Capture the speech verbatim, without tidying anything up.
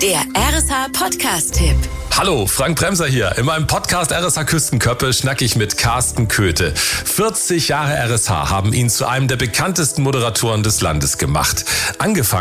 Der R S H-Podcast-Tipp. Hallo, Frank Bremser hier. In meinem Podcast R S H Küstenköppe schnacke ich mit Carsten Köthe. vierzig Jahre R S H haben ihn zu einem der bekanntesten Moderatoren des Landes gemacht. Angefangen